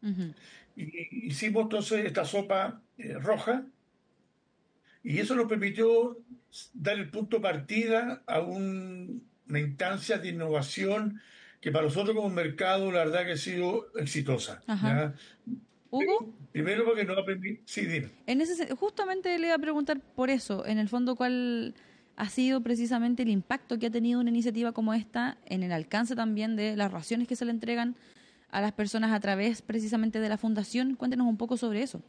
Ujú. Y hicimos entonces esta sopa roja y eso nos permitió dar el punto de partida a una instancia de innovación que para nosotros como mercado la verdad que ha sido exitosa. Ajá. ¿Ya? Hugo, Primero porque nos ha permitido... Sí, dime. justamente le iba a preguntar por eso, en el fondo, ¿cuál ha sido precisamente el impacto que ha tenido una iniciativa como esta en el alcance también de las raciones que se le entregan a las personas a través precisamente de la fundación? Cuéntenos un poco sobre eso.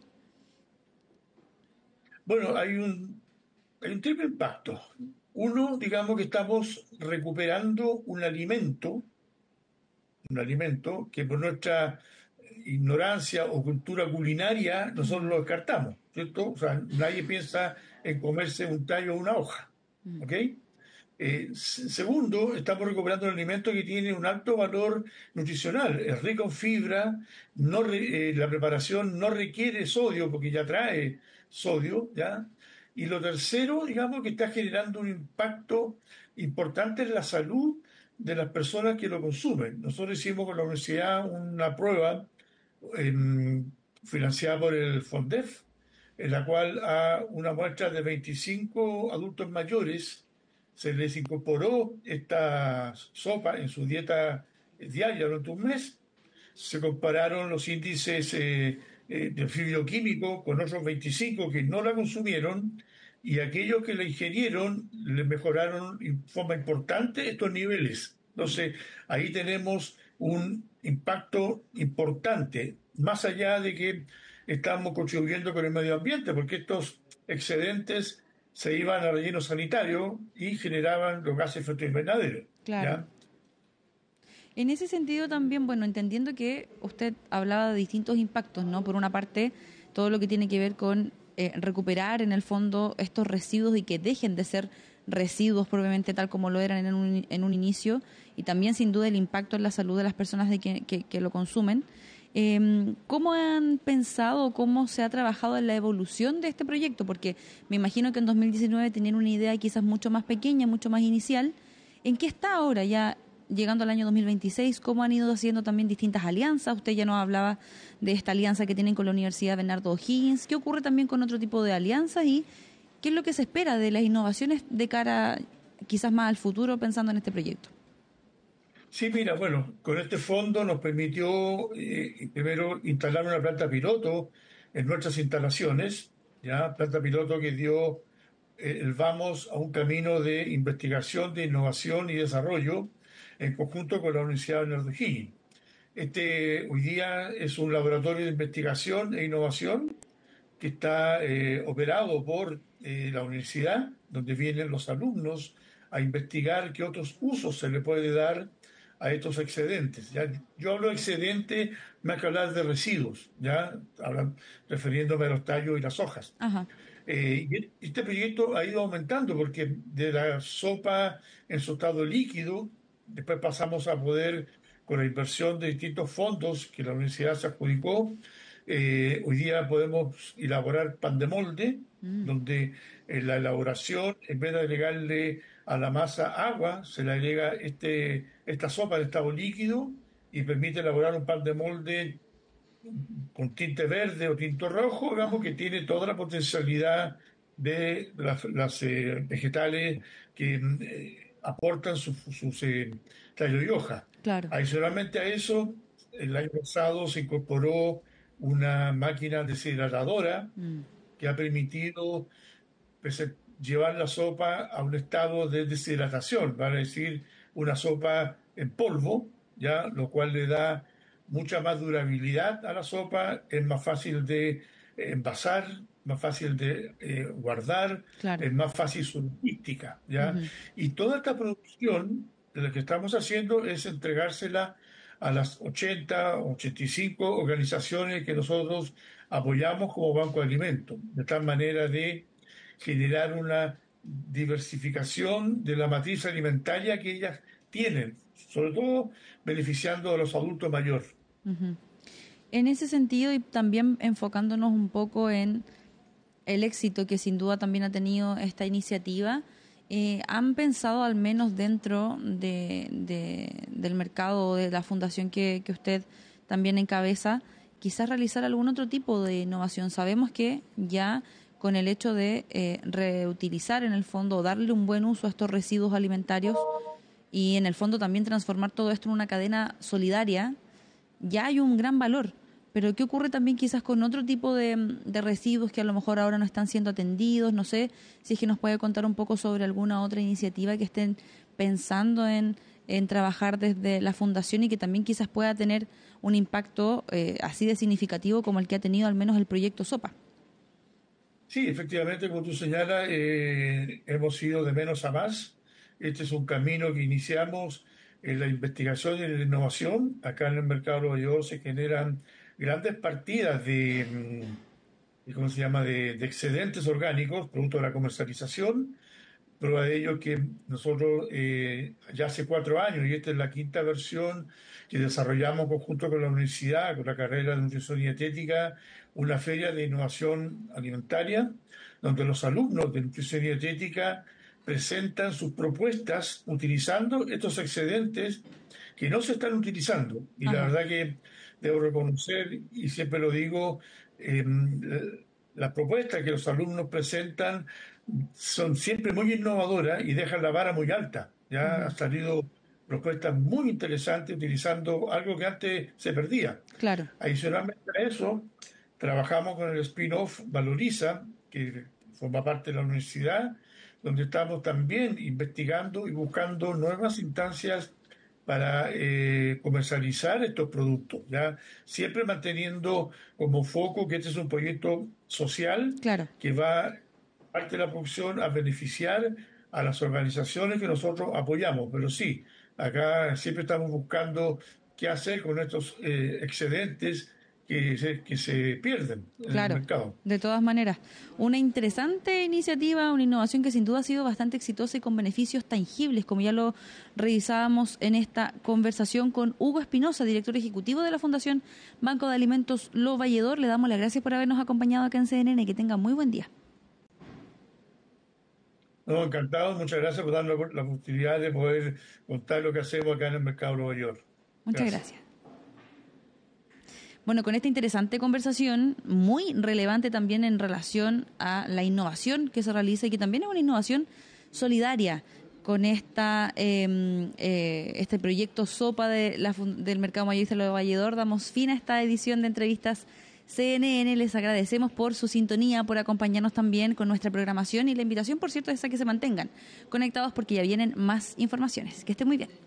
Bueno, hay un triple impacto. Uno, digamos que estamos recuperando un alimento que por nuestra ignorancia o cultura culinaria nosotros lo descartamos, ¿cierto? O sea, nadie piensa en comerse un tallo o una hoja, ¿ok? Segundo, estamos recuperando un alimento que tiene un alto valor nutricional, es rico en fibra, la preparación no requiere sodio porque ya trae sodio, ¿ya? Y lo tercero, digamos que está generando un impacto importante en la salud de las personas que lo consumen. Nosotros hicimos con la universidad una prueba financiada por el FONDEF, en la cual a una muestra de 25 adultos mayores se les incorporó esta sopa en su dieta diaria durante un mes. Se compararon los índices de bioquímico con otros 25 que no la consumieron y aquellos que la ingirieron les mejoraron en forma importante estos niveles. Entonces, ahí tenemos un impacto importante, más allá de que estamos contribuyendo con el medio ambiente, porque estos excedentes se iban al relleno sanitario y generaban los gases de efecto invernadero. Claro. ¿Ya? En ese sentido también, bueno, entendiendo que usted hablaba de distintos impactos, ¿no? Por una parte, todo lo que tiene que ver con recuperar en el fondo estos residuos y que dejen de ser residuos propiamente tal como lo eran en un inicio, y también sin duda el impacto en la salud de las personas que lo consumen. ¿Cómo han pensado, cómo se ha trabajado en la evolución de este proyecto? Porque me imagino que en 2019 tenían una idea quizás mucho más pequeña, mucho más inicial. ¿En qué está ahora ya llegando al año 2026? ¿Cómo han ido haciendo también distintas alianzas? Usted ya nos hablaba de esta alianza que tienen con la Universidad Bernardo O'Higgins. ¿Qué ocurre también con otro tipo de alianzas? ¿Y qué es lo que se espera de las innovaciones de cara quizás más al futuro pensando en este proyecto? Sí, mira, bueno, con este fondo nos permitió primero instalar una planta piloto en nuestras instalaciones, ya planta piloto que dio el vamos a un camino de investigación, de innovación y desarrollo en conjunto con la Universidad de Bernardo O'Higgins. Este hoy día es un laboratorio de investigación e innovación que está operado por la universidad, donde vienen los alumnos a investigar qué otros usos se le puede dar a estos excedentes. ¿Ya? Yo hablo de excedente más que hablar de residuos, ya refiriéndome a los tallos y las hojas. Ajá. Y este proyecto ha ido aumentando porque de la sopa en su estado líquido, después pasamos a poder, con la inversión de distintos fondos que la universidad se adjudicó, hoy día podemos elaborar pan de molde, Mm, donde en la elaboración, en vez de agregarle a la masa agua, se le agrega esta sopa en estado líquido y permite elaborar un pan de molde con tinte verde o tinte rojo, digamos que ajá. tiene toda la potencialidad de las vegetales que aportan sus tallo y hoja. Claro. Adicionalmente a eso, el año pasado se incorporó una máquina deshidratadora Mm, que ha permitido llevar la sopa a un estado de deshidratación, vale decir, una sopa en polvo, ya, lo cual le da mucha más durabilidad a la sopa, es más fácil de envasar, más fácil de guardar, claro. es más fácil su logística, ya. Ujú. Y toda esta producción, lo que estamos haciendo es entregársela a las 80, 85 organizaciones que nosotros apoyamos como Banco de Alimentos, de tal manera de generar una diversificación de la matriz alimentaria que ellas tienen, sobre todo beneficiando a los adultos mayores. Ujú. En ese sentido, y también enfocándonos un poco en el éxito que sin duda también ha tenido esta iniciativa, ¿han pensado al menos dentro del mercado o de la fundación que usted también encabeza, quizás realizar algún otro tipo de innovación. Sabemos que ya con el hecho de reutilizar en el fondo o darle un buen uso a estos residuos alimentarios y en el fondo también transformar todo esto en una cadena solidaria, ya hay un gran valor. Pero ¿qué ocurre también quizás con otro tipo de residuos que a lo mejor ahora no están siendo atendidos? No sé si es que nos puede contar un poco sobre alguna otra iniciativa que estén pensando en trabajar desde la fundación y que también quizás pueda tener un impacto así de significativo como el que ha tenido al menos el proyecto SOPA. Sí, efectivamente, como tú señalas, hemos ido de menos a más. Este es un camino que iniciamos en la investigación y en la innovación. Acá en el mercado de Nueva York se generan grandes partidas ¿cómo se llama?, de excedentes orgánicos, producto de la comercialización. Prueba de ello que nosotros ya hace 4 años, y esta es la quinta versión que desarrollamos conjunto con la universidad, con la carrera de nutrición y dietética, una feria de innovación alimentaria, donde los alumnos de nutrición y dietética presentan sus propuestas utilizando estos excedentes que no se están utilizando. Y la Ajá. verdad que debo reconocer, y siempre lo digo, las propuestas que los alumnos presentan son siempre muy innovadoras y dejan la vara muy alta. Ya han Ujú. salido propuestas muy interesantes utilizando algo que antes se perdía. Claro. Adicionalmente a eso, trabajamos con el spin-off Valoriza, que forma parte de la universidad, donde estamos también investigando y buscando nuevas instancias para comercializar estos productos, ya siempre manteniendo como foco que este es un proyecto social Claro. que va parte de la producción a beneficiar a las organizaciones que nosotros apoyamos. Pero sí, acá siempre estamos buscando qué hacer con estos excedentes que se pierden en el Claro, mercado. de todas maneras. Una interesante iniciativa, una innovación que sin duda ha sido bastante exitosa y con beneficios tangibles, como ya lo revisábamos en esta conversación con Hugo Espinosa, director ejecutivo de la Fundación Banco de Alimentos Lo Valledor. Le damos las gracias por habernos acompañado acá en CNN. Que tenga muy buen día. No, encantado, muchas gracias por darnos la oportunidad de poder contar lo que hacemos acá en el mercado de Nueva York. Muchas Gracias. gracias. Bueno, con esta interesante conversación, muy relevante también en relación a la innovación que se realiza y que también es una innovación solidaria con este proyecto SOPA del Mercado Mayorista de Valledor, damos fin a esta edición de entrevistas CNN. Les agradecemos por su sintonía, por acompañarnos también con nuestra programación y la invitación, por cierto, es a que se mantengan conectados porque ya vienen más informaciones. Que estén muy bien.